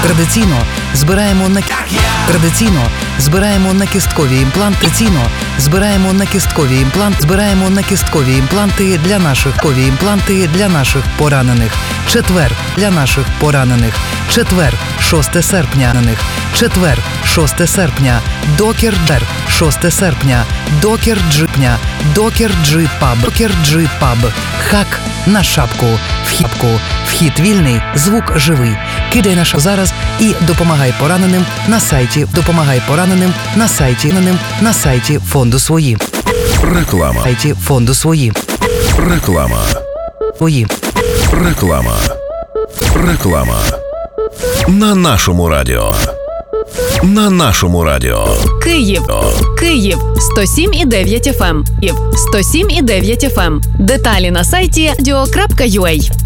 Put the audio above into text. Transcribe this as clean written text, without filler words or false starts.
Традиційно збираємо на кісткові імпланти. Збираємо на кісткові імпланти для наших поранених. Четвер, 6 серпня. Докер 6 серпня. Докер G Pub. Хак на шапку. Вхід вільний, звук живий. Кидай наша зараз і допомагай пораненим на сайті фонду свої. Реклама. Реклама. На нашому радіо. Київ 107,9 FM. 107,9 FM. Деталі на сайті radio.ua.